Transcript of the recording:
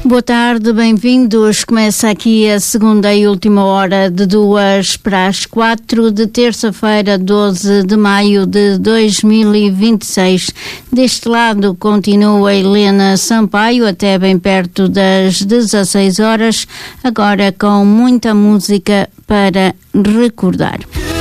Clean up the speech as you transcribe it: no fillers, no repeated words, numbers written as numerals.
Boa tarde, bem-vindos. Começa aqui a segunda e última hora de 2:45 de terça-feira, 12 de maio de 2026. Deste lado continua Helena Sampaio até bem perto das 16 horas, agora com muita música para recordar.